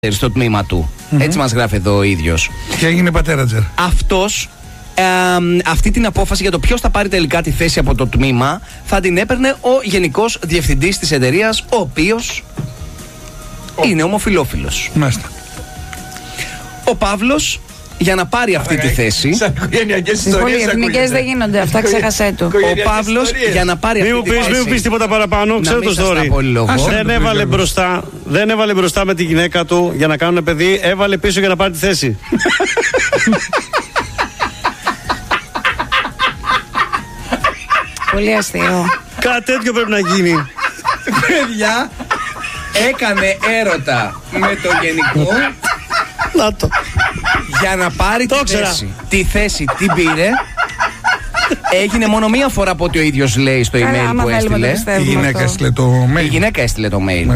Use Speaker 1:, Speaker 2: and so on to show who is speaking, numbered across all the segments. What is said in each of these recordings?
Speaker 1: στο τμήμα του. Έτσι μας γράφει εδώ ο ίδιος.
Speaker 2: Και έγινε πατέρατζερ.
Speaker 1: Αυτός, αυτή την απόφαση για το ποιος θα πάρει τελικά τη θέση από το τμήμα θα την έπαιρνε ο γενικός διευθυντής της εταιρείας, ο οποίος είναι ομοφυλόφιλος.
Speaker 2: Μάλιστα.
Speaker 1: Ο Παύλος, για να πάρει αυτή τη θέση.
Speaker 3: Σαν οικογενειακές
Speaker 4: Στις πολυεθνικές δεν γίνονται αυτά, ξέχασέ το.
Speaker 1: Ο Παύλος, για να πάρει αυτή τη θέση.
Speaker 5: Μην μου πεις τίποτα παραπάνω, ξέρω το story. Δεν έβαλε μπροστά με τη γυναίκα του για να κάνουν παιδί, έβαλε πίσω για να πάρει τη θέση.
Speaker 4: Πολύ αστείο.
Speaker 5: Κάτι τέτοιο πρέπει να γίνει.
Speaker 1: Παιδιά, έκανε έρωτα με το γενικό.
Speaker 5: Να το.
Speaker 1: Για να πάρει τη θέση. Τη θέση την πήρε. Έγινε μόνο μία φορά από ό,τι ο ίδιος λέει στο email που έστειλε.
Speaker 2: Η γυναίκα έστειλε το mail.
Speaker 1: Η γυναίκα έστειλε το mail.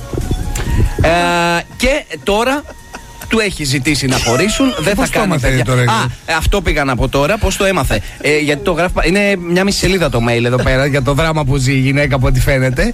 Speaker 1: Και τώρα του έχει ζητήσει να χωρίσουν. Δεν θα κάνει παιδιά. Αυτό πήγα να πω τώρα. Πώς το έμαθε. Γιατί το γράφει. Είναι μια μισή σελίδα το mail εδώ πέρα για το δράμα που ζει η γυναίκα από ό,τι φαίνεται.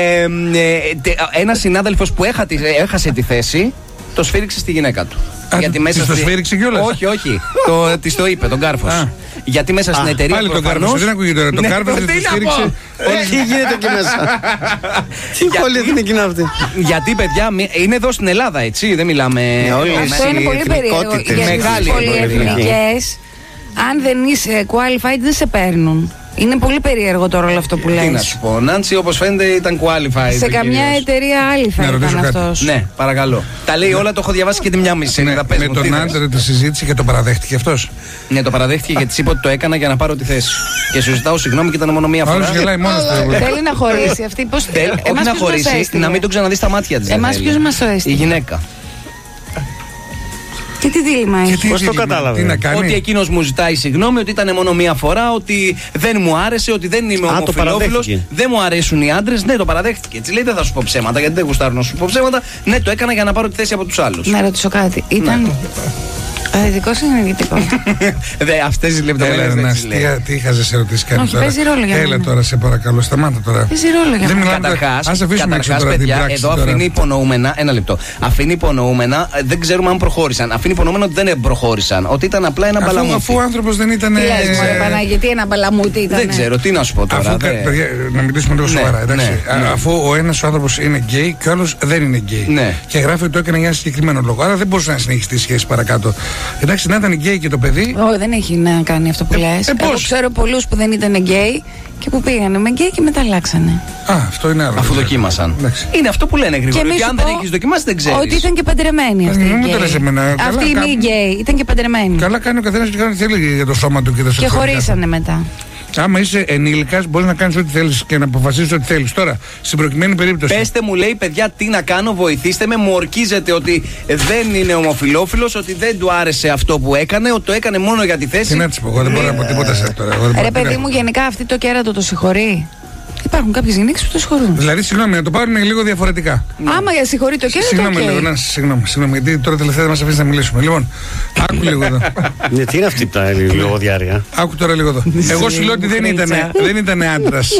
Speaker 1: Ένας συνάδελφος που έχασε τη θέση το σφύριξε στη γυναίκα του.
Speaker 2: Γιατί μέσα το σφύριξε κιόλας.
Speaker 1: Όχι. Της το είπε, τον Κάρφος. Γιατί μέσα στην εταιρεία.
Speaker 2: Πάλι τον Κάρφος, δεν ακούγεται τώρα. Τον Κάρφος το σφύριξε.
Speaker 5: Τι γίνεται εκεί μέσα. Τι χολή είναι εκείνα αυτή.
Speaker 1: Γιατί, παιδιά, είναι εδώ στην Ελλάδα, έτσι. Δεν μιλάμε.
Speaker 4: Αυτό είναι πολύ περίεργο. Γιατί στις πολυεθνικές, αν δεν είσαι qualified, δεν σε παίρνουν. Είναι πολύ περίεργο τώρα όλο αυτό που λες.
Speaker 1: Τι να σου πω, Νάντσι, όπως φαίνεται ήταν qualified.
Speaker 4: Σε καμιά εταιρεία άλλη θα ήταν αυτός.
Speaker 1: Ναι, παρακαλώ. Τα λέει όλα, το έχω διαβάσει και τη μια μισή.
Speaker 2: Με τον άντρα τη συζήτηση και το παραδέχτηκε αυτός.
Speaker 1: Ναι, το παραδέχτηκε γιατί της είπε ότι το έκανα για να πάρω τη θέση. Και σου ζητάω συγγνώμη και ήταν μόνο μία φορά.
Speaker 4: Θέλει να χωρίσει αυτή. Πώς θέλει.
Speaker 1: Όχι να χωρίσει, να μην τον ξαναδεί στα μάτια της.
Speaker 4: Εμάς ποιος μας το έστειλε?
Speaker 1: Η γυναίκα.
Speaker 4: Και τι δίλημα έχει?
Speaker 5: Πώς το κατάλαβε?
Speaker 1: Ότι εκείνος μου ζητάει συγγνώμη, ότι ήταν μόνο μία φορά, ότι δεν μου άρεσε, ότι δεν είμαι ομοφυλόφιλος, δεν μου αρέσουν οι άντρες. Ναι, το παραδέχτηκε. Έτσι λέει, δεν θα σου πω ψέματα, γιατί δεν γουστάρω να σου πω ψέματα. Ναι, το έκανα για να πάρω τη θέση από τους άλλους.
Speaker 4: Να ρωτήσω κάτι. Ήταν αρνητικός ή ενεργητικός?
Speaker 1: Αυτές οι λεπτομέρειες.
Speaker 2: Τι είχες ερωτήσει κανείς τώρα?
Speaker 4: Παίζει ρόλο για μένα.
Speaker 2: Έλα τώρα, σε παρακαλώ, σταμάτα τώρα.
Speaker 4: Παίζει ρόλο για μένα.
Speaker 1: Καταρχάς, παιδιά, εδώ αφήνει υπονοούμενα. Ένα λεπτό. Αφήνει υπονοούμενα, δεν ξέρουμε αν προχώρησαν. Αφήνει υπονοούμενα ότι δεν προχώρησαν. Ότι ήταν απλά ένα μπαλαμούτι.
Speaker 2: Αφού ο άνθρωπος δεν ήταν.
Speaker 4: Τι λες, μωρέ Παναγιώτη, ένα μπαλαμούτι ήταν?
Speaker 1: Δεν ξέρω, τι να σου πω τώρα.
Speaker 2: Να μιλήσουμε λίγο σοβαρά, εντάξει. Αφού ο ένας άνθρωπος είναι γκέι και ο άλλος δεν είναι γκέι. Και γράφει ότι το έκανε για ένα συγκεκριμένο λόγο. Άρα δεν μπορούσε να συνεχίσει τη σχέση παρακάτω. Εντάξει, να ήταν γκέι και το παιδί.
Speaker 4: Όχι, δεν έχει να κάνει αυτό που λες. Εγώ ξέρω πολλούς που δεν ήταν γκέι και που πήγανε με γκέι και μετά αλλάξανε.
Speaker 2: Αυτό είναι άλλο.
Speaker 1: Αφού δοκίμασαν. Είναι αυτό που λένε γρήγορα. Και αν δεν έχεις δοκιμάσει, δεν ξέρεις.
Speaker 4: Ότι ήταν και παντρεμένοι αυτοί. Αυτή είναι η γκέι, ήταν και παντρεμένοι.
Speaker 2: Καλά κάνει ο καθένας και κάνει ό,τι θέλει για το σώμα του και τα σεξουαλικά.
Speaker 4: Και χωρίσανε μετά.
Speaker 2: Άμα είσαι ενήλικας, μπορείς να κάνεις ό,τι θέλεις και να αποφασίσεις ό,τι θέλεις. Τώρα, στην προκειμένη περίπτωση.
Speaker 1: Πέστε μου, λέει, παιδιά, τι να κάνω, βοηθήστε με. Μου ορκίζεται ότι δεν είναι ομοφυλόφιλος, ότι δεν του άρεσε αυτό που έκανε, ότι το έκανε μόνο για τη θέση.
Speaker 2: Τι να της πω, εγώ δεν μπορώ να πω τίποτα σε τώρα.
Speaker 4: Ρε παιδί μου, γενικά αυτή το κέρατο το συγχωρεί? Υπάρχουν κάποιες γυναίκες που το συγχωρούν.
Speaker 2: Δηλαδή, συγγνώμη, να το πάρουμε λίγο διαφορετικά.
Speaker 4: Άμα για συγχωρεί το κέρατο.
Speaker 2: Συγγνώμη λίγο, συγγνώμη, γιατί τώρα τελευταία δεν μας αφήσει να μιλήσουμε. Λοιπόν, άκου λίγο εδώ.
Speaker 5: Τι είναι αυτή τα λογοδιάρεια?
Speaker 2: Άκου τώρα λίγο εδώ. Εγώ σου λέω ότι δεν ήταν άντρας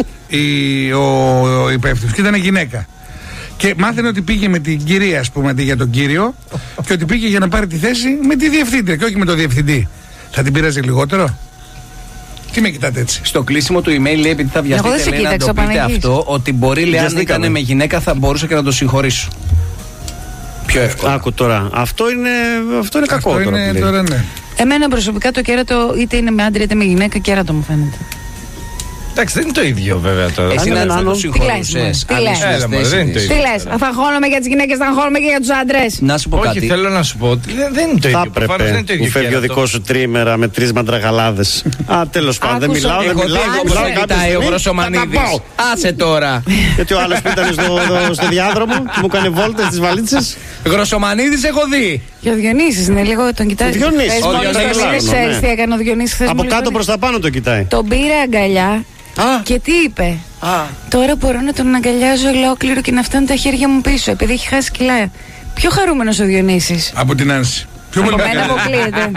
Speaker 2: ο υπεύθυνος και ήταν γυναίκα. Και μάθαινε ότι πήγε με την κυρία, ας πούμε, αντί για τον κύριο, και ότι πήγε για να πάρει τη θέση με τη διευθύντρια και όχι με τον διευθυντή. Θα την πειράζει λιγότερο? Τι με κοιτάτε έτσι?
Speaker 1: Στο κλείσιμο του email λέει, επειδή θα βιαστείτε, λέει, να το πείτε αυτό, ότι μπορεί, λέει, αν ήταν με γυναίκα θα μπορούσα και να το συγχωρήσω. Πιο εύκολα.
Speaker 5: Άκου τώρα. Αυτό είναι κακό τώρα.
Speaker 2: Ναι.
Speaker 4: Εμένα προσωπικά το κέρατο, είτε είναι με άντρα είτε με γυναίκα, κέρατο μου φαίνεται.
Speaker 3: Εντάξει, δεν είναι το ίδιο βέβαια τώρα.
Speaker 1: Εσύ να το συγχωρούσες.
Speaker 4: Τι λες? Θα αγχώνομαι για τις γυναίκες, θα αγχώνομαι και για τους άντρες.
Speaker 1: Να σου πω κάτι.
Speaker 3: Όχι, θέλω να σου πω ότι δεν είναι το ίδιο.
Speaker 5: Θα έπρεπε που φεύγει ο δικός σου τρίμερα με 3 μαντραγαλάδες. Τέλος πάντων, δεν μιλάω.
Speaker 1: Κοιτάει ο Γροσομανίδης. Άσε τώρα.
Speaker 5: Γιατί ο άλλος που ήταν στο διάδρομο και μου έκανε βόλτες στις βαλίτσες.
Speaker 1: Γροσομανίδης έχω δει.
Speaker 4: Και ο Διονύσης είναι λίγο, τον κοιτάει.
Speaker 5: Ξέρεις
Speaker 4: τι έκανε ο Διονύσης χθες?
Speaker 5: Από κάτω προς τα πάνω το κοιτάει.
Speaker 4: Τον πήρε αγκαλιά. Και τι είπε? Τώρα μπορώ να τον αγκαλιάζω ολόκληρο και να φτάνουν τα χέρια μου πίσω, επειδή έχει χάσει κιλά. Πιο χαρούμενος ο Διονύσης.
Speaker 2: Από την Άνση. Πιο πολύ
Speaker 4: μένα αποκλείεται.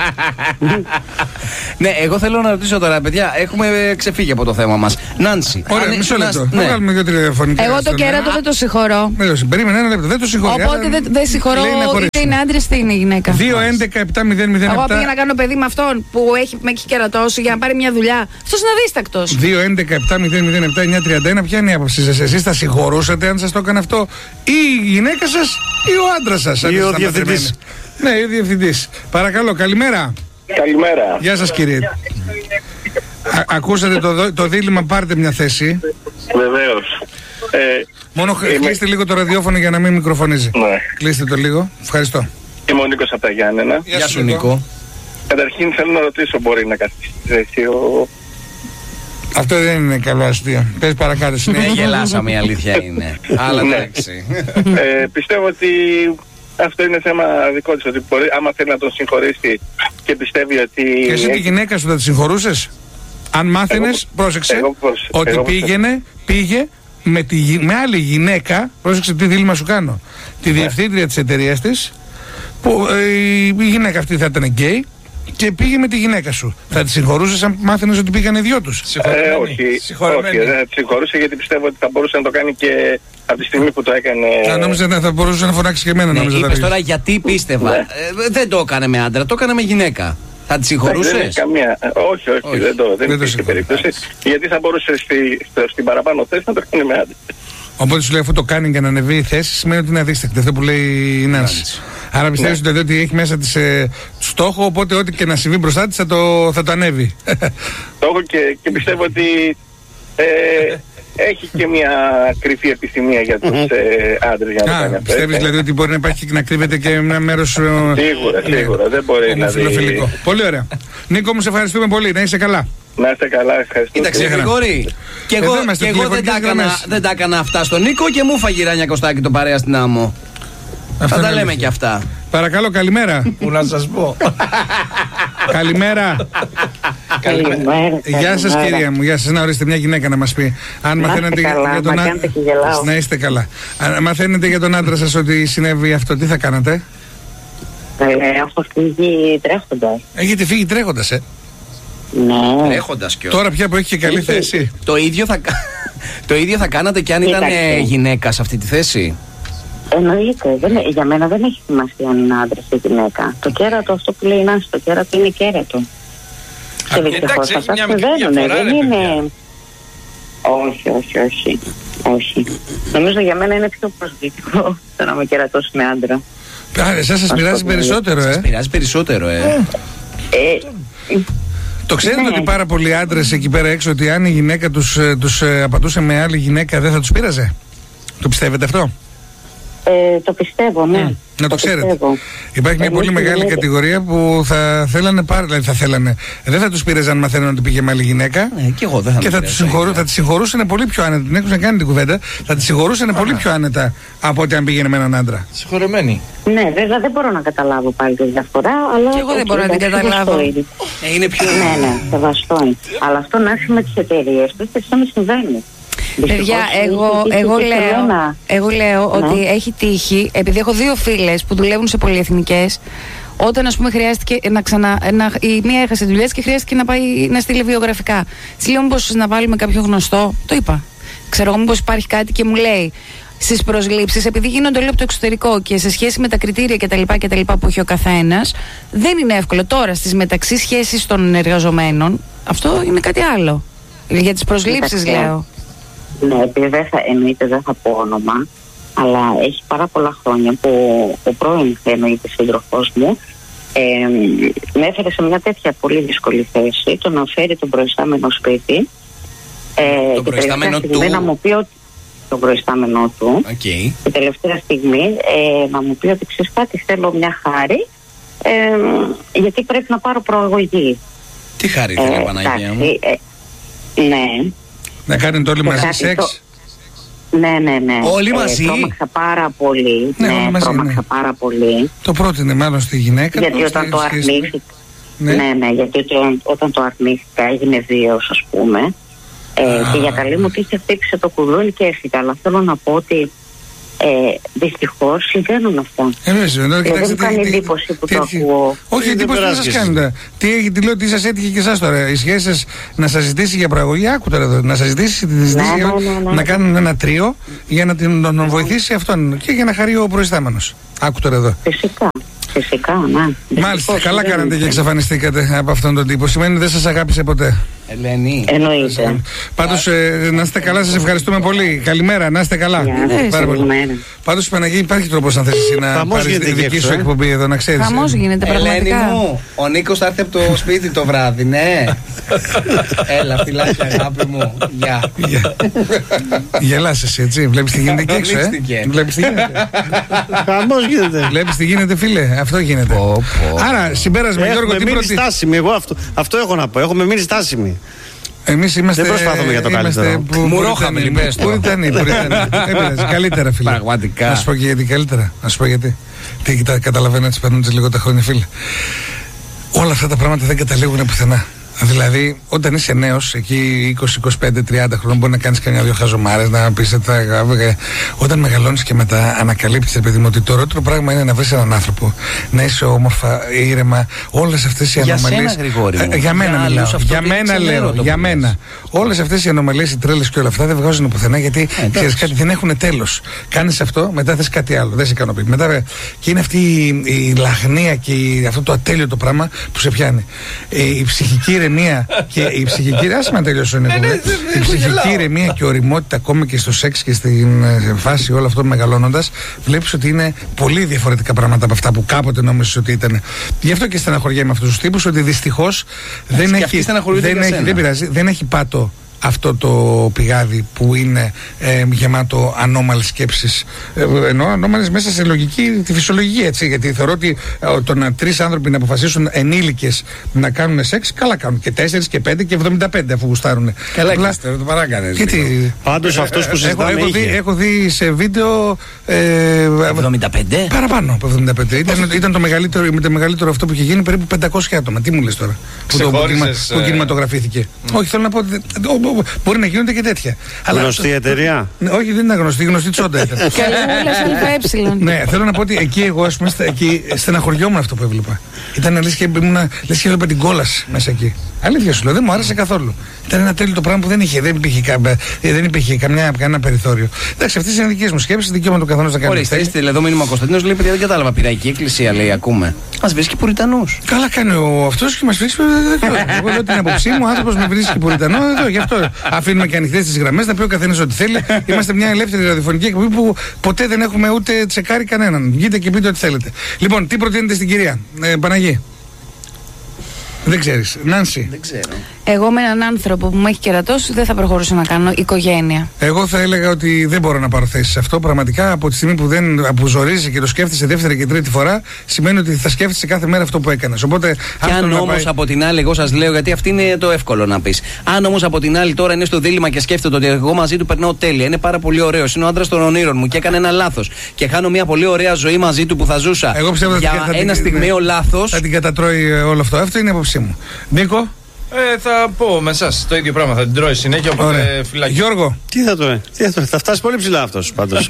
Speaker 1: Ναι, εγώ θέλω να ρωτήσω τώρα, παιδιά, έχουμε ξεφύγει από το θέμα μας. Νάνση.
Speaker 2: Ωραία, μισό λεπτό. Να βγάλουμε 2-3 τηλεφωνικά.
Speaker 4: Εγώ το κέρατο δεν το συγχωρώ.
Speaker 2: Περίμενε ένα λεπτό, δεν το συγχωρώ.
Speaker 4: Οπότε δεν συγχωρώ είτε είναι άντρας είτε είναι γυναίκα.
Speaker 2: 2-11-7-0-0-7.
Speaker 4: Εγώ πήγα να κάνω παιδί με αυτόν που με έχει κερατώσει για να πάρει μια δουλειά. Αυτός είναι αδίστακτος.
Speaker 2: 2-11-7-0-0-7-9-31. Ποια είναι η άποψή σας? Εσείς θα συγχωρούσατε αν σας το έκανε αυτό, ή η γυναίκα σας ή ο άντρας σας?
Speaker 5: Ή ο διευθυντής.
Speaker 2: Ναι, ο διευθυντής. Παρακαλώ, καλημέρα.
Speaker 6: Καλημέρα.
Speaker 2: Γεια σας, κύριε. Ακούσατε το δίλημμα, πάρτε μια θέση.
Speaker 6: Βεβαίως.
Speaker 2: Μόνο κλείστε λίγο το ραδιόφωνο για να μην μικροφωνίζει.
Speaker 6: Ναι.
Speaker 2: Κλείστε το λίγο. Ευχαριστώ.
Speaker 6: Είμαι ο Νίκος από τα Γιάννενα.
Speaker 1: Γεια σου, Νίκο.
Speaker 6: Καταρχήν θέλω να ρωτήσω, μπορεί να καθίσει στη θέση ο...
Speaker 2: Αυτό δεν είναι καλό αστείο. Πες παρακάτω.
Speaker 1: Δεν γελάσαμε, η αλήθεια είναι. Αλλά εντάξει.
Speaker 6: Πιστεύω ότι αυτό είναι θέμα δικό της, ότι μπορεί, άμα θέλει να τον συγχωρήσει και πιστεύει ότι...
Speaker 2: Και εσύ τη γυναίκα σου θα τη συγχωρούσες? Αν μάθαινες, πρόσεξε, ότι πήγε με άλλη γυναίκα, πρόσεξε τι δίλημμα σου κάνω, τη διευθύντρια της εταιρείας της, που η γυναίκα αυτή θα ήταν γκέι, και πήγε με τη γυναίκα σου. Θα τη συγχωρούσες αν μάθαινες ότι πήγαν οι δυο τους?
Speaker 6: Όχι, δεν θα τη συγχωρούσε, γιατί πιστεύω ότι θα μπορούσε να το κάνει και από τη στιγμή που το έκανε.
Speaker 2: Νόμιζα θα μπορούσε να φωνάξει και εμένα.
Speaker 1: Ναι, είπες τώρα γιατί πίστευα. Δεν το έκανε με άντρα, το έκανε με γυναίκα. Θα τη συγχωρούσες?
Speaker 6: Όχι, δεν υπήρχε περίπτωση. Γιατί θα μπορούσε στην παραπάνω θέση να το κάνει με άντρα.
Speaker 2: Οπότε σου λέει, αφού το κάνει για να ανεβεί η θέση, σημαίνει ότι είναι αδίστακτη. Αυτό που λέει η Νάνση. Άρα πιστεύεις ότι έχει μέσα της στόχο, οπότε ό,τι και να συμβεί μπροστά της θα το ανέβει.
Speaker 6: Το έχω και πιστεύω ότι έχει και μια κρυφή επιθυμία για τους άντρες για να το κάνει αυτό.
Speaker 2: Πιστεύεις δηλαδή ότι μπορεί να υπάρχει και να κρύβεται και ένα μέρος...
Speaker 6: Σίγουρα, δεν μπορεί να δει.
Speaker 2: Πολύ ωραία. Νίκο μου, σε ευχαριστούμε πολύ. Να είσαι καλά.
Speaker 6: Να είστε καλά, ευχαριστώ.
Speaker 1: Κοίταξε, Γρηγόρη, και εγώ δεν τα έκανα αυτά στον Νίκο και μου φαγε ράνια κοστάκι το παρέα στην άμμο. Θα τα λέμε και αυτά.
Speaker 2: Παρακαλώ, καλημέρα.
Speaker 3: Πού να σας πω.
Speaker 2: Καλημέρα. Γεια σας, κυρία μου. Γεια σας. Να ορίστε μια γυναίκα να μας πει. Αν μαθαίνετε για τον άντρα. Να είστε καλά. Αν μαθαίνετε για τον άντρα σας ότι συνέβη αυτό, τι θα κάνατε?
Speaker 7: Έχω φύγει τρέχοντας.
Speaker 2: Έχετε φύγει τρέχοντας,
Speaker 7: Ναι.
Speaker 1: Τρέχοντας κιόλας.
Speaker 2: Τώρα πια που έχει και καλή θέση.
Speaker 1: Το ίδιο θα κάνατε και αν ήταν γυναίκα σε αυτή τη θέση?
Speaker 7: Εννοείται. Για μένα δεν έχει σημασία αν είναι άντρας ή γυναίκα. Το κέρατο, αυτό που λέει η Νάνση, το κέρατο είναι κέρατο. Και δυστυχώς αυτά συμβαίνουν. Δεν είναι... Όχι. Νομίζω για μένα είναι πιο προσβλητικό το να με κερατώσει με άντρα.
Speaker 2: Εσάς σας πειράζει περισσότερο,
Speaker 1: Σας πειράζει περισσότερο,
Speaker 2: Το ξέρετε ότι πάρα πολλοί άντρες εκεί πέρα έξω, ότι αν η γυναίκα τους απαντούσε με άλλη γυναίκα δεν θα τους πείραζε? Το πιστεύετε αυτό?
Speaker 7: Το πιστεύω, ναι.
Speaker 2: Να το ξέρετε. Πιστεύω. Υπάρχει μια πολύ μεγάλη κατηγορία που θα θέλανε δεν θα τους πείραζαν αν μαθαίνουν ότι πήγε με άλλη γυναίκα.
Speaker 1: Και εγώ δεν θα.
Speaker 2: Και θα τη συγχωρούσαν πολύ πιο άνετα. Την έχουν κάνει την κουβέντα. Θα τη συγχωρούσαν πολύ πιο άνετα από ότι αν πήγαινε με έναν άντρα.
Speaker 3: Συγχωρεμένη.
Speaker 7: Ναι, βέβαια δεν μπορώ να καταλάβω πάλι τη διαφορά, αλλά.
Speaker 4: Και εγώ δεν μπορώ να την καταλάβω.
Speaker 1: Είναι πιο.
Speaker 7: Ναι, σεβαστό είναι. Αλλά αυτό να έρθει με τις εταιρείες του, αυτό με συμβαίνει.
Speaker 4: Παιδιά, εγώ λέω ότι έχει τύχει, επειδή έχω δύο φίλες που δουλεύουν σε πολυεθνικές, όταν ας πούμε χρειάστηκε η μία έχασε δουλειές και χρειάστηκε να πάει να στείλει βιογραφικά. Της λέω μήπως να βάλουμε κάποιο γνωστό, το είπα. Ξέρω εγώ μήπως υπάρχει κάτι και μου λέει στις προσλήψεις, επειδή γίνονται όλοι από το εξωτερικό και σε σχέση με τα κριτήρια κτλ. Που έχει ο καθένας, δεν είναι εύκολο. Τώρα στις μεταξύ σχέσεις των εργαζομένων, αυτό είναι κάτι άλλο. Για τις προσλήψεις λέω.
Speaker 7: Ναι, επειδή εννοείται δεν θα πω όνομα, αλλά έχει πάρα πολλά χρόνια που ο πρώην εννοείται σύντροφός μου με έφερε σε μια τέτοια πολύ δύσκολη θέση, το να φέρει τον προϊστάμενο σπίτι
Speaker 1: τον προϊστάμενο του.
Speaker 7: Να μου πει ότι τον προϊστάμενο του και τελευταία στιγμή να μου πει ότι ξέρεις κάτι, θέλω μια χάρη γιατί πρέπει να πάρω προαγωγή.
Speaker 1: Τι χάρη θέλει, Παναγία μου?
Speaker 7: Ναι.
Speaker 2: Να κάνουν όλοι μαζί σεξ?
Speaker 7: Ναι.
Speaker 1: Όλοι μαζί?
Speaker 7: Τρόμαξα πάρα πολύ. Τρόμαξα πάρα πολύ.
Speaker 2: Το πρότεινε μάλλον στη γυναίκα.
Speaker 7: Γιατί όταν το αρνήθηκα. Ναι, γιατί όταν το αρνήθηκα έγινε βίαιος, ας πούμε. Και για καλή μου τύχη χτύπησε το κουδούνι και έφυγα. Αλλά θέλω να πω ότι Δυστυχώς συμβαίνουν αυτά. Δεν μου κάνει εντύπωση που το ακούω.
Speaker 2: Όχι, εντύπωση δεν σας κάνετε. Τι λέω, τι σας έτυχε και εσάς τώρα. Η σχέση σας να σας ζητήσει για προαγωγή, άκου τώρα εδώ. Να σας ζητήσει να κάνουν ένα τρίο για να τον βοηθήσει αυτόν και για να χαρεί ο προϊστάμενος. Άκου τώρα εδώ.
Speaker 7: Φυσικά, ναι.
Speaker 2: Μάλιστα, καλά κάνατε και εξαφανιστήκατε από αυτόν τον τύπο. Σημαίνει δεν σας αγάπησε ποτέ.
Speaker 1: Ελένη.
Speaker 7: Εννοείται.
Speaker 2: Πάντως να είστε καλά, σας ευχαριστούμε πολύ. Καλημέρα, να είστε καλά. Πάντως Παναγία, υπάρχει τρόπος αν θες εσύ να πάρεις τη δική σου εκπομπή εδώ, να ξέρεις.
Speaker 4: Χαμός γίνεται πραγματικά.
Speaker 1: Ελένη μου, ο Νίκος θα έρθει από το σπίτι το βράδυ, ναι. Έλα, φιλάκια αγάπη μου. Γεια.
Speaker 2: Γελάς εσύ, έτσι. Βλέπεις τι γίνεται εκεί έξω, Βλέπεις τι γίνεται.
Speaker 5: Χαμός γίνεται.
Speaker 2: Βλέπεις τι γίνεται, φίλε. Αυτό γίνεται. Άρα, συμπέρασμα, Γιώργο, τι
Speaker 5: πρώτη. Στάσιμοι, εγώ αυτό έχω να πω. Έχουμε μείνει στάσιμοι.
Speaker 2: Εμείς είμαστε.
Speaker 5: Δεν προσπάθουμε για το καλύτερο.
Speaker 1: Μουρόχαμε λοιπόν.
Speaker 2: Πουριτανοί. Καλύτερα, φίλε.
Speaker 1: Πραγματικά.
Speaker 2: Να σου πω και γιατί καλύτερα. Να σου πω γιατί. Τι καταλαβαίνω, έτσι παίρνουν λίγο τα χρόνια, φίλε. Όλα αυτά τα πράγματα δεν καταλήγουν πουθενά. Δηλαδή, όταν είσαι νέος, εκεί 20, 25, 30 χρόνια, μπορεί να κάνεις κανένα δύο χαζομάρες, να πεις ότι όταν μεγαλώνεις και μετά ανακαλύπτεις, παιδί μου, ότι το ωραιότερο πράγμα είναι να βρεις έναν άνθρωπο, να είσαι όμορφα, ήρεμα, όλες αυτές οι ανομαλίες.
Speaker 1: Για σένα, Γρηγόρη μου.
Speaker 2: Για μένα μιλάω. Για μένα λέω. Για μένα. Όλες αυτές οι ανομαλίες, οι τρέλες και όλα αυτά δεν βγάζουν πουθενά γιατί ξέρεις κάτι, δεν έχουν τέλος. Κάνεις αυτό, μετά θες κάτι άλλο. Δεν σε ικανοποιεί. Μετά και είναι αυτή η λαγνία και αυτό το ατέλειο το πράγμα που σε πιάνει. Η ψυχική ηρεμία και η ψυχική. Άσε να τελειώσω. Η ψυχική ηρεμία και οριμότητα ακόμα και στο σεξ και στην φάση όλο αυτό μεγαλώνοντας, βλέπεις ότι είναι πολύ διαφορετικά πράγματα από αυτά που κάποτε νόμιζες ότι ήταν. Γι' αυτό και στεναχωριέμαι με αυτούς τους τύπους ότι δυστυχώς δεν έχει πάτο αυτό το πηγάδι που είναι γεμάτο ανώμαλες σκέψεις. Ενώ ανώμαλες μέσα σε λογική, τη φυσιολογική, έτσι. Γιατί θεωρώ ότι το να τρεις άνθρωποι να αποφασίσουν ενήλικες να κάνουν σεξ, καλά κάνουν. Και 4 και 5 και 75 αφού γουστάρουν.
Speaker 1: Καλά, το παράκανες.
Speaker 2: Γιατί.
Speaker 5: Πάντως αυτός που συζητάμε
Speaker 2: έχω δει σε βίντεο.
Speaker 1: 75?
Speaker 2: Παραπάνω από 75. Ήταν το μεγαλύτερο αυτό που είχε γίνει, περίπου 500 άτομα. Τι μου λες τώρα που κινηματογραφήθηκε. Όχι, θέλω να πω ότι μπορεί να γίνονται και τέτοια.
Speaker 5: Γνωστή εταιρεία.
Speaker 2: Όχι, δεν ήταν γνωστή τσόντα ήταν. Ναι, θέλω να πω ότι εκεί εγώ, ας πούμε, στεναχωριόμουν αυτό που έβλεπα. Ήταν λες και έβλεπα την κόλαση μέσα εκεί. Αλήθεια σου λέω, δεν μου άρεσε καθόλου. Ήταν ένα τέλειο το πράγμα που δεν υπήρχε κανένα περιθώριο. Εντάξει, αυτές είναι δικές μου σκέψεις, δικαίωμα του καθενός να κάνει.
Speaker 1: Ορίστε, είστε εδώ μήνυμα Κωνσταντίνος, λέει: παιδιά, δεν κατάλαβα. Πειραϊκή εκκλησία, λέει, ακούμε. Μας βρίσκει Πουριτανούς.
Speaker 2: Καλά κάνει αυτός και μας βρίσκει. Εγώ λέω την άποψή μου, ο άνθρωπος με βρίσκει Πουριτανό, εδώ γι' αυτό αφήνουμε και ανοιχτές τις γραμμές, να πει ο καθένας ό,τι θέλει. Είμαστε μια ελεύθερη ραδιοφωνική εκπομπή που ποτέ δεν έχουμε ούτε τσεκάρει κανέναν. Βγείτε και πείτε ό,τι θέλετε. Λοιπόν, τι προτείνετε στην κυρία Παναγή? Δεν ξέρεις. Νάνση.
Speaker 1: Δεν ξέρω.
Speaker 4: Εγώ με έναν άνθρωπο που με έχει κερατώσει δεν θα προχωρούσα να κάνω οικογένεια.
Speaker 2: Εγώ θα έλεγα ότι δεν μπορώ να πάρω θέση σε αυτό. Πραγματικά από τη στιγμή που ζορίζει και το σκέφτεσαι δεύτερη και τρίτη φορά, σημαίνει ότι θα σκέφτεσαι κάθε μέρα αυτό που έκανες. Οπότε.
Speaker 1: Και αν όμως από την άλλη, εγώ σας λέω, γιατί αυτή είναι το εύκολο να πεις. Αν όμως από την άλλη τώρα είναι στο δίλημμα και σκέφτεται ότι εγώ μαζί του περνάω τέλεια, είναι πάρα πολύ ωραίος, είναι ο άντρας των ονείρων μου και έκανε ένα λάθος και χάνω μια πολύ ωραία ζωή μαζί του που θα ζούσα.
Speaker 2: Εγώ πιστεύω
Speaker 1: για ένα στιγμίο λάθος.
Speaker 2: Θα την κατατρώει όλο αυτό. Αυτό είναι η άποψή μου. Νίκο.
Speaker 3: Θα πω με εσάς το ίδιο πράγμα. Θα την τρώει συνέχεια. Οπότε φυλάκι.
Speaker 2: Γιώργο.
Speaker 5: Τι θα το θα φτάσει πολύ ψηλά αυτός πάντως.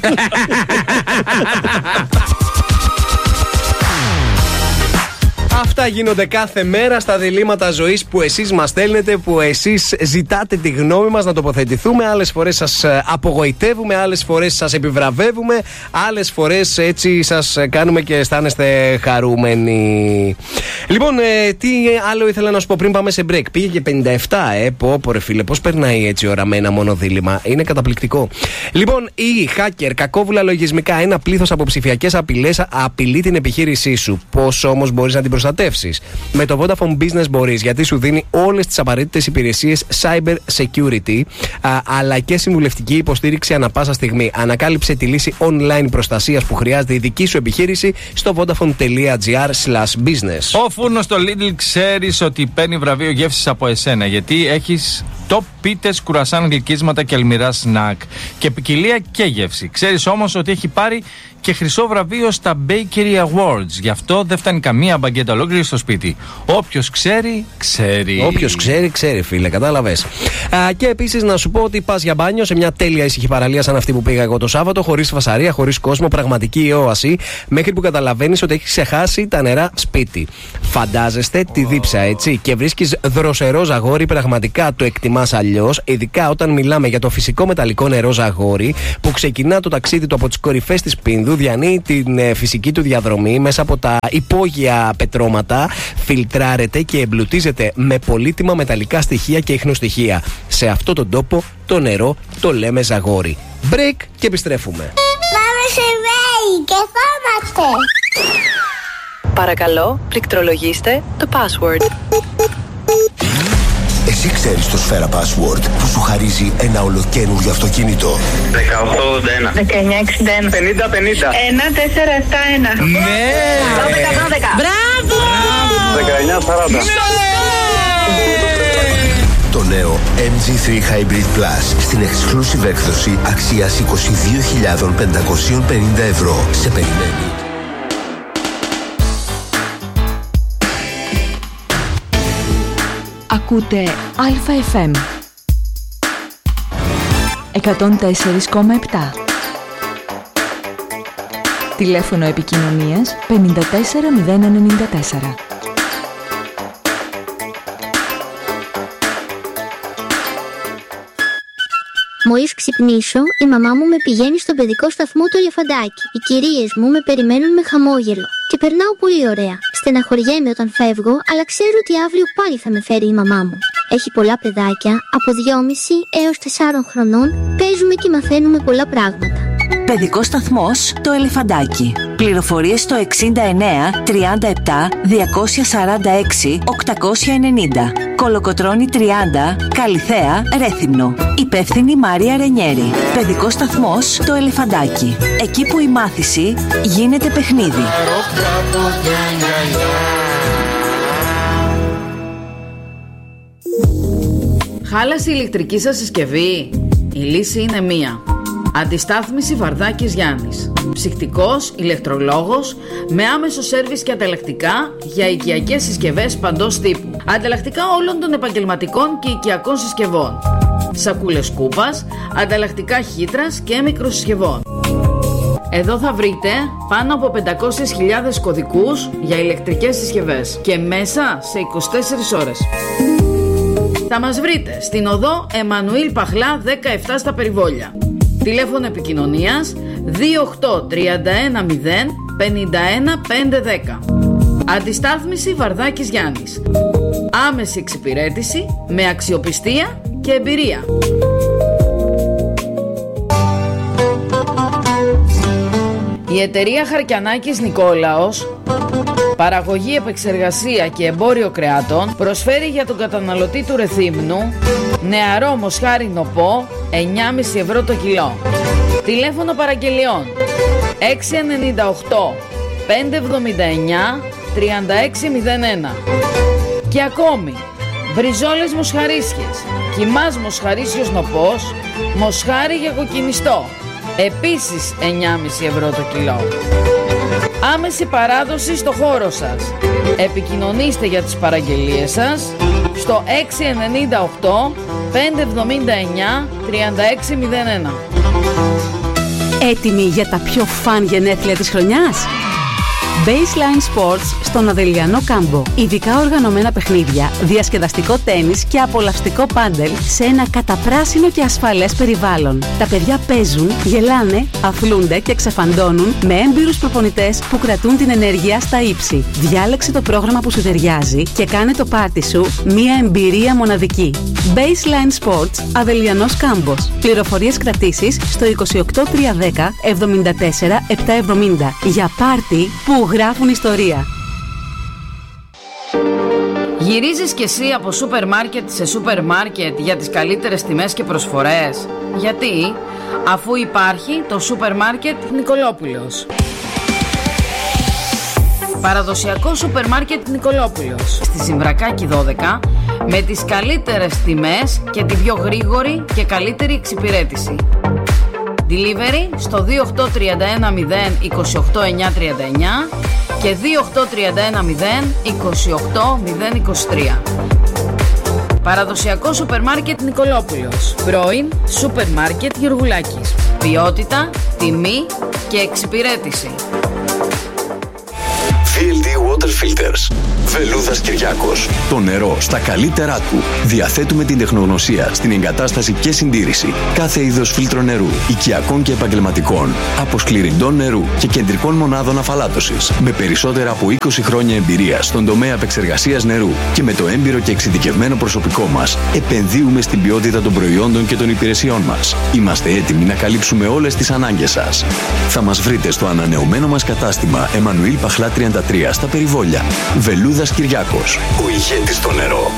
Speaker 1: Αυτά γίνονται κάθε μέρα στα διλήμματα ζωής που εσείς μας στέλνετε, που εσείς ζητάτε τη γνώμη μας να τοποθετηθούμε. Άλλες φορές σας απογοητεύουμε, άλλες φορές σας επιβραβεύουμε, άλλες φορές έτσι σας κάνουμε και αισθάνεστε χαρούμενοι. Λοιπόν, τι άλλο ήθελα να σου πω πριν πάμε σε break. Πήγε και 57, πω ρε φίλε, πώς περνάει έτσι η ώρα με ένα μόνο δίλημμα. Είναι καταπληκτικό. Λοιπόν, οι hacker, κακόβουλα λογισμικά, ένα πλήθος από ψηφιακές απειλές απειλεί την επιχείρησή σου. Πώς όμως μπορείς να την προστατεύσεις? Με το Vodafone Business μπορείς, γιατί σου δίνει όλες τις απαραίτητες υπηρεσίες cyber security, αλλά και συμβουλευτική υποστήριξη ανά πάσα στιγμή. Ανακάλυψε τη λύση online προστασίας που χρειάζεται η δική σου επιχείρηση στο vodafone.gr/business.
Speaker 3: Ο φούρνος στο Lidl ξέρεις ότι παίρνει βραβείο γεύσης από εσένα, γιατί έχεις Top πίτες, κουρασάν, γλυκίσματα και αλμυρά σνακ. Και ποικιλία και γεύση. Ξέρεις όμως ότι έχει πάρει και χρυσό βραβείο στα Bakery Awards. Γι' αυτό δεν φτάνει καμία μπαγκέτα ολόκληρη στο σπίτι. Όποιος ξέρει, ξέρει.
Speaker 8: Όποιος ξέρει, ξέρει, φίλε, κατάλαβες. Και επίσης να σου πω ότι πας για μπάνιο σε μια τέλεια ήσυχη παραλία σαν αυτή που πήγα εγώ το Σάββατο, χωρίς φασαρία, χωρίς κόσμο, πραγματική όαση, μέχρι που καταλαβαίνεις ότι έχεις ξεχάσει τα νερά σπίτι. Φαντάζεστε τη δίψα, έτσι, και βρίσκεις δροσερό ζαγόρι, πραγματικά το εκτιμάς αλλιώς, ειδικά όταν μιλάμε για το φυσικό μεταλλικό νερό ζαγόρι που ξεκινά το ταξίδι του από τις κορυφές της Πίνδου. Διανύει την φυσική του διαδρομή μέσα από τα υπόγεια πετρώματα, φιλτράρεται και εμπλουτίζεται με πολύτιμα μεταλλικά στοιχεία και ιχνοστοιχεία. Σε αυτόν τον τόπο το νερό το λέμε ζαγόρι. Break και επιστρέφουμε.
Speaker 9: Πάμε σε βέη και φάμαστε.
Speaker 10: Παρακαλώ, πληκτρολογήστε το password.
Speaker 11: Εσύ ξέρεις το Σφαίρα Password που σου χαρίζει ένα ολοκαίνουργιο αυτοκίνητο.
Speaker 6: 1881
Speaker 9: 1961 50-50 1471
Speaker 1: Ναι!
Speaker 9: 12-12 Μπράβο!
Speaker 6: 1940
Speaker 11: Το νέο MG3 Hybrid Plus στην exclusive έκδοση αξίας 22.550 ευρώ. Σε περιμένει.
Speaker 10: Ακούτε ΑΕΦΜ 104,7. Τηλέφωνο επικοινωνίας 54094.
Speaker 9: Μόλις ξυπνήσω, η μαμά μου με πηγαίνει στον παιδικό σταθμό του Ελεφαντάκι. Οι κυρίες μου με περιμένουν με χαμόγελο. Και περνάω πολύ ωραία. Στεναχωριέμαι όταν φεύγω, αλλά ξέρω ότι αύριο πάλι θα με φέρει η μαμά μου. Έχει πολλά παιδάκια, από 2,5 έως 4 χρονών, παίζουμε και μαθαίνουμε πολλά πράγματα.
Speaker 10: Παιδικός σταθμός το Ελεφαντάκι. Πληροφορίες στο 69 37 246 890. Κολοκοτρώνη 30, Καλιθέα, Ρέθυμνο. Υπεύθυνη Μάρια Ρενιέρη. Παιδικός σταθμός το Ελεφαντάκι. Εκεί που η μάθηση γίνεται παιχνίδι.
Speaker 4: Χάλασε η ηλεκτρική σας συσκευή? Η λύση είναι μία. Αντιστάθμιση Βαρδάκης Γιάννης. Ψυχτικός, ηλεκτρολόγος, με άμεσο σέρβις και ανταλλακτικά για οικιακές συσκευές παντός τύπου. Ανταλλακτικά όλων των επαγγελματικών και οικιακών συσκευών. Σακούλες κούπας, ανταλλακτικά χύτρας και μικροσυσκευών. Εδώ θα βρείτε πάνω από 500.000 κωδικούς για ηλεκτρικές συσκευές και μέσα σε 24 ώρες. Θα μας βρείτε στην οδό Εμμανουήλ Παχλά 17 στα Περιβόλια. Τηλέφωνο επικοινωνίας 28 31 0 51 510. Αντιστάθμιση Βαρδάκης Γιάννης. Άμεση εξυπηρέτηση με αξιοπιστία και εμπειρία. Η εταιρεία Χαρκιανάκης Νικόλαος, παραγωγή, επεξεργασία και εμπόριο κρεάτων, προσφέρει για τον καταναλωτή του Ρεθύμνου νεαρό μοσχάρι νοπό 9,5 ευρώ το κιλό. Τηλέφωνο παραγγελιών 698 579 3601. Και ακόμη μπριζόλες μοσχαρίσιες, κιμάς μοσχαρίσιος νοπός, μοσχάρι για κοκκινιστό, επίσης 9,5 ευρώ το κιλό. Άμεση παράδοση στο χώρο σας. Επικοινωνήστε για τις παραγγελίες σας στο 698 579 3601.
Speaker 10: Έτοιμοι για τα πιο φαν γενέθλια της χρονιάς? Baseline Sports στον Αδελιανό Κάμπο. Ειδικά οργανωμένα παιχνίδια, διασκεδαστικό τένις και απολαυστικό πάντελ σε ένα καταπράσινο και ασφαλές περιβάλλον. Τα παιδιά παίζουν, γελάνε, αθλούνται και ξεφαντώνουν με έμπειρους προπονητές που κρατούν την ενέργεια στα ύψη. Διάλεξε το πρόγραμμα που σου ταιριάζει και κάνε το πάρτι σου μια εμπειρία μοναδική. Baseline Sports Αδελιανός Κάμπος. Πληροφορίες κρατήσεις στο 28310 74 770 για πάρτι που γράφουν ιστορία.
Speaker 4: Γυρίζεις κι εσύ από σούπερ μάρκετ σε σούπερ μάρκετ για τις καλύτερες τιμές και προσφορές? Γιατί? Αφού υπάρχει το σούπερ μάρκετ Νικολόπουλος. Παραδοσιακό σούπερ μάρκετ Νικολόπουλος στη Ζυμβρακάκη 12, με τις καλύτερες τιμές και τη πιο γρήγορη και καλύτερη εξυπηρέτηση. Delivery στο 28310 28939 και 28310 28023. Παραδοσιακό σούπερ μάρκετ Νικολόπουλος. Πρώην σούπερ μάρκετ Γεωργουλάκης. Ποιότητα, τιμή και εξυπηρέτηση.
Speaker 12: VLD Water Filters. Βελούδας Κυριάκος. Το νερό στα καλύτερά του. Διαθέτουμε την τεχνογνωσία στην εγκατάσταση και συντήρηση κάθε είδος φίλτρο νερού, οικιακών και επαγγελματικών, αποσκληρυντών νερού και κεντρικών μονάδων αφαλάτωσης. Με περισσότερα από 20 χρόνια εμπειρία στον τομέα επεξεργασίας νερού και με το έμπειρο και εξειδικευμένο προσωπικό μας, επενδύουμε στην ποιότητα των προϊόντων και των υπηρεσιών μας. Είμαστε έτοιμοι να καλύψουμε όλες τις ανάγκες σας. Θα μας βρείτε στο ανανεωμένο μας κατάστημα Εμμανουήλ Παχλά 33 στα Περιβόλια. Βελούδας Κυριάκος, ο ηγέτης στο νερό.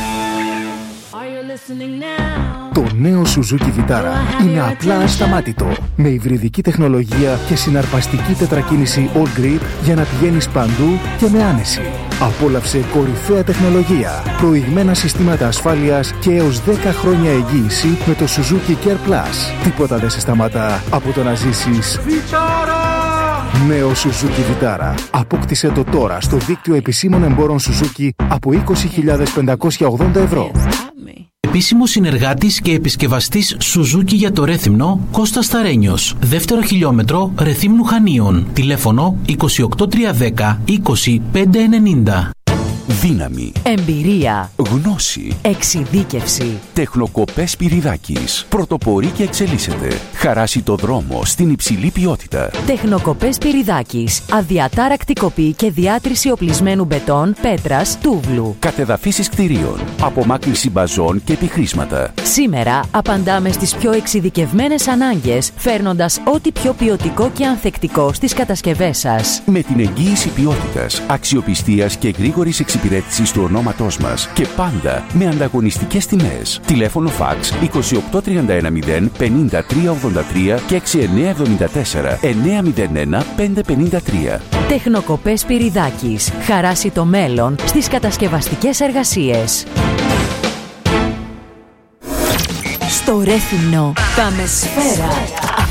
Speaker 13: Το νέο Suzuki Vitara είναι απλά ασταμάτητο. Με υβριδική τεχνολογία και συναρπαστική τετρακίνηση All Grip για να πηγαίνεις παντού και με άνεση. Απόλαυσε κορυφαία τεχνολογία, προηγμένα συστήματα ασφάλειας και έως 10 χρόνια εγγύηση με το Suzuki Care Plus. Τίποτα δεν σε σταματά από το να ζήσεις νέο Suzuki Vitara. Απόκτησε το τώρα στο δίκτυο επισήμων εμπόρων Suzuki από 20.580 ευρώ.
Speaker 14: Επίσημος συνεργάτης και επισκευαστής Suzuki για το Ρέθυμνο, Κώστας Σταρένιος. Δεύτερο χιλιόμετρο Ρεθύμνου Χανίων. Τηλέφωνο 28310 20590.
Speaker 15: Δύναμη.
Speaker 10: Εμπειρία.
Speaker 15: Γνώση.
Speaker 10: Εξειδίκευση.
Speaker 15: Τεχνοκοπές Σπυριδάκης. Πρωτοπορεί και εξελίσσεται. Χαράσει το δρόμο στην υψηλή ποιότητα.
Speaker 10: Τεχνοκοπές Σπυριδάκης. Αδιατάρακτη κοπή και διάτρηση οπλισμένου μπετόν, πέτρας, τούβλου.
Speaker 15: Κατεδαφίσεις κτηρίων. Απομάκρυνση μπαζών και επιχρήσματα.
Speaker 10: Σήμερα απαντάμε στις πιο εξειδικευμένες ανάγκες, φέρνοντας ό,τι πιο ποιοτικό και ανθεκτικό στις κατασκευές σας.
Speaker 15: Με την εγγύηση ποιότητας, αξιοπιστίας και γρήγορης εξυπηρέτησης του ονόματός μας και πάντα με ανταγωνιστικές τιμές. Τηλέφωνο φαξ 28310 5383 και 6974 901 553.
Speaker 10: Τεχνοκοπές Σπυριδάκης. Χαράσει το μέλλον στις κατασκευαστικές εργασίες. Στο Ρέθυμνο πάμε σφαίρα